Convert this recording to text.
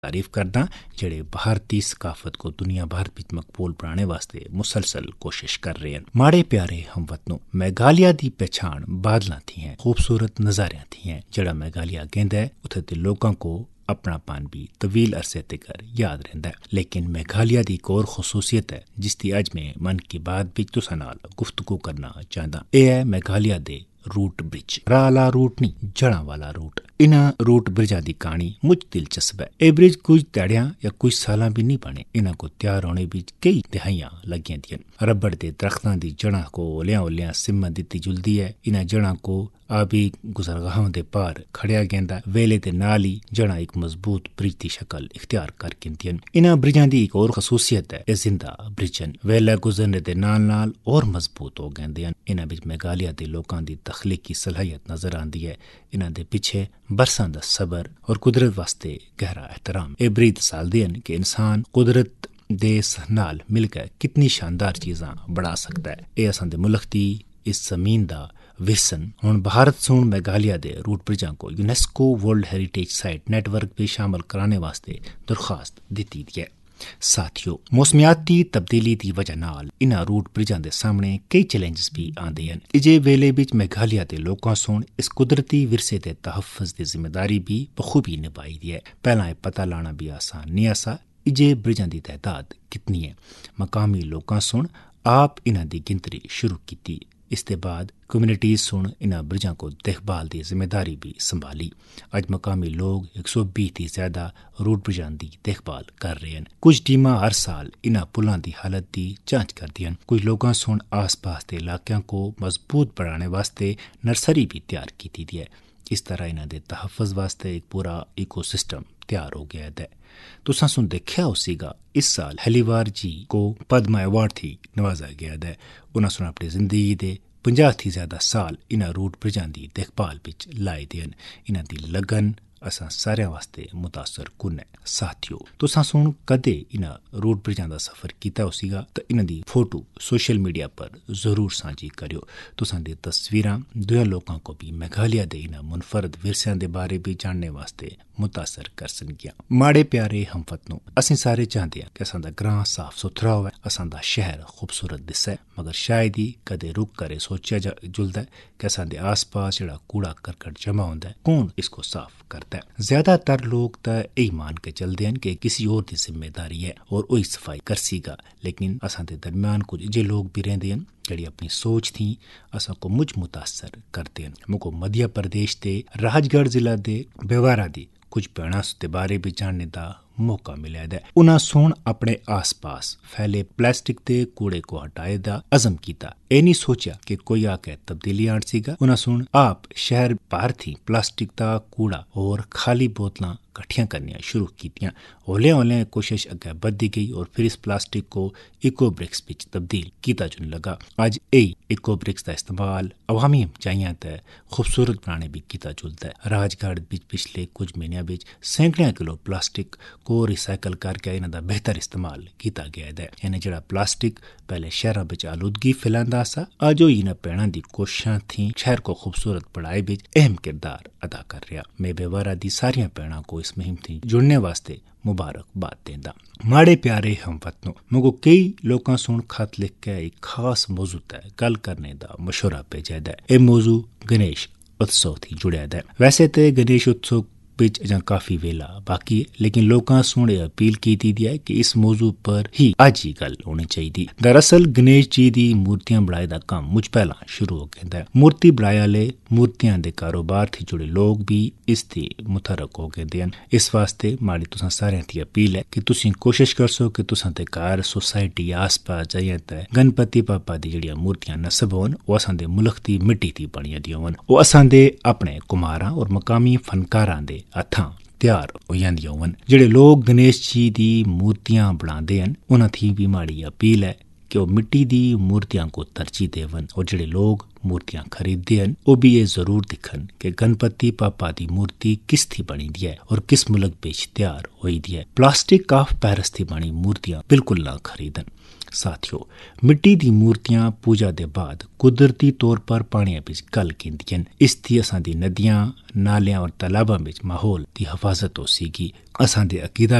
तारीफ करदा जेड़े भारती सकाफत को दुनिया भर विच मकबूल बनाने वास्ते मुसलसल कोशिश कर रहे हैं। माड़े प्यारे हमवतनों, मेघालय दी पहचान बादलां थी है, खूबसूरत नज़ारियां थी हैं। जेड़ा मेघालय गेंदा है उत्थे दे लोगों को अपनापन भी तवील अरसे तक याद रहिंदा है। लेकिन मेघालय दी एक और खसूसियत है जिसकी अज मैं मन की बात विच तुसां नाल गुफ्तगू करना चाहदा। यह है मेघालय दे रूट ब्रिज। राह वाला रूट नहीं, जड़ा वाला रूट। इन्हां रूट ब्रिजां दी कहानी मुझ दिलचस्प है। ये ब्रिज कुछ दिहाड़ियां या कुछ सालां भी नहीं बने, इन्हां को तैयार होने भी कई दिहाइयां लगियां दियां। रबड़ दे दरख्तां दी जड़ां को ओलियां ओलियां सिम्मा दित्ती जुलदी है। इन्हां जड़ां को आबी गुजरगाहों दे पार खड़िया गेंदा। वेले दे नाल ही जड़ां एक मजबूत ब्रिज दी शक्ल इख्तियार कर गिनदियां। इन्हां ब्रिजां दी एक और खसूसियत है, ये जिंदा ब्रिजन वेला गुजरने दे नाल नाल और मजबूत हो गए। इन्हां विच मेघालय दे लोकां दी तखलीकी सलाहियत नजर आंदी है। इन्हां दे पिछे बरसां दा सबर और कुदरत वास्ते गहरा एहतराम। ये ब्रिज दसदे हन कि इंसान कुदरत दे नाल मिलकर कितनी शानदार चीज़ां बना सकता है। ये असां दे मुल्क दी इस जमीन दा विरसन हुण भारत सोण मेघालय दे रूट ब्रिजां को UNESCO world heritage site network में शामिल कराने वास्ते दरखास्त दी है। साथियों, मौसमियाती तब्दीली की वजह नाल इन्हां रूट ब्रिजां दे सामने कई चैलेंजेस भी आंदे हैं। इजे वेले विच मेघालय दे लोकां सोण इस कुदरती विरसे दे तहफ़्फ़ुज़ दी जिम्मेदारी भी बखूबी निभाई दी है। पहला ये पता लाना भी आसान नहीं आसा इजे ब्रिजां दी तादाद कितनी है। मकामी लोकां सोण आप इन्हां दी गिनतरी शुरू की। इसके बाद कम्युनिटीज सुन इन्हां ब्रिजां को देखभाल की जिम्मेदारी भी संभाली। अज मकामी लोग 120 थी ज्यादा रूट ब्रिजां की देखभाल कर रहे हैं। कुछ टीमां हर साल इन्हां पुलां की हालत की जांच करती हैं। कुछ लोगों सुन आस पास के इलाकों को मजबूत बनाने वास्ते नर्सरी भी तैयार की है। इस तरह इन्हां दे तहफ़्फ़ुज़ वास्ते एक पूरा इकोसिस्टम तैयार हो गया है। तुसां सुन देखा होगा इस साल हेलीवार जी को पद्मा अवार्ड थी नवाजा गया है। उन्हां सुन अपनी जिंदगी दे 50 थी ज्यादा साल इन्हां रूट ब्रिजां दी देखभाल विच लाए दे हन। इन्हां दी लगन असां सारे वास्ते मुतासर कुन है। साथियों, तुसां सुन कदे इन्हां रूट ब्रिजां दा सफर कीता होगा तो इन्हां दी फोटो सोशल मीडिया पर जरूर सांझी करियो। तुसां दी तस्वीरां दूसरे लोगों को भी मेघालय दे इन्हां मुनफरद विरसियां दे बारे भी जानने वास्ते मुतासर कर सनगियां। माड़े प्यारे हमवतनों, असीं सारे चाहते हैं कि असां दा ग्रां साफ सुथरा होवे, असां दा शहर खूबसूरत दिसे, मगर शायद ही कदे रुक करे सोचा जुलदा है कि असां दे आस पास जेड़ा कूड़ा करकट जमा होंदा है कौन इसको साफ करता है। ज्यादातर लोग तो यही मान के चलते हैं कि किसी और की जिम्मेदारी है और वही सफाई कर सीगा। लेकिन असां दे दरम्यान कुछ जे लोग भी रहंदे हैं जड़ी अपनी सोच थी असां को मुझ मुतासर करते हैं। मुझको मध्य प्रदेश के राजगढ़ जिला दे बेवारा दी कुछ भैणां दे बारे भी जानने का मौका मिला है। उन्हां सोण अपने आस पास फैले प्लास्टिक के कूड़े को हटाए दा अज़म किया। ए नहीं सोचा कि कोई आके तब्दीली आन सीगा। उन्हां सोण आप शहर बाहर थी प्लास्टिक का कूड़ा और खाली बोतलां कट्ठियां करनियां शुरू कीतियां। हौले हौले कोशिश अगे बढ़ती गई और फिर इस प्लास्टिक को इको ब्रिक्स विच तब्दील किया जाने लगा। आज यही इको ब्रिक्स का इस्तेमाल अवामी चाहिए तो खूबसूरत बनाने भी किया जुलता है। राजगढ़ विच पिछले कुछ महीनों विच सैकड़ों किलो प्लास्टिक को रिसाइकल करके इन्हां दा बेहतर इस्तेमाल किया गया है। यानी जेड़ा प्लास्टिक पहले शहरों विच आलूदगी फैलांदा सा, अज इन्हां भैणां दी कोशिशां थी शहर को खूबसूरत बनाए विच अहम किरदार अदा कर रहा। मैं बेवारा दी सारियां भैणां को इस मुहिम थी जुड़ने वास्ते मुबारकबाद देंदा। माड़े प्यारे हमवतनों, मुझको कई लोगों सुन खत लिख के एक खास मौजू तय गल करने का मशवरा भेजा है। यह मौजू गणेश उत्सव थी जुड़िया है। वैसे तो गणेश उत्सव विच अजां काफी वेला बाकी है, लेकिन लोकां सोने अपील की है कि इस मौजू पर ही आज ही गल होनी चाहिए। दरअसल गणेश जी दी मूर्तियां बनाए दा काम मुझ पहला शुरू हो गया है। मूर्ति बनाए वाले मूर्तियां दे कारोबार थी जुड़े लोग भी इस ते मुतहरक हो गए हैं। इस वास्ते माड़ी तुसां सारियां दी अपील है कि तुसीं कोशिश कर सो कि तुसां दे घर सोसाइटी आस पास जाइए ते गणपति पापा दी जेड़ियां मूर्तियां नस्ब होन वो असां दे मुल्क दी मिट्टी दी बनी दी होन। वो असां दे अपने कुमारां और मकामी फनकारां दे हथां तैयार हो जांदियां होन। जेड़े लोग गणेश जी दी मूर्तियां बनाते हैं उन्हां थी भी माड़ी अपील है कि वो मिट्टी दी मूर्तियां को तरजीह देवन और जेड़े लोग मूर्तियां खरीदते हैं वो भी ये जरूर दिखन कि गणपति पापा दी मूर्ति किस थी बनी दी है और किस मुल्क बेच तैयार हुई दी है। प्लास्टिक ऑफ पेरिस थी बनी मूर्तियां बिल्कुल ना खरीदन। साथियों, मिट्टी दी मूर्तियां पूजा दे बाद कुदरती तौर पर पानिया बिच गल कींदियां। इसदी असां दी नदियां, नालियां और तालाबां बिच माहौल दी हिफाजत हो सीगी। असां दे अकीदा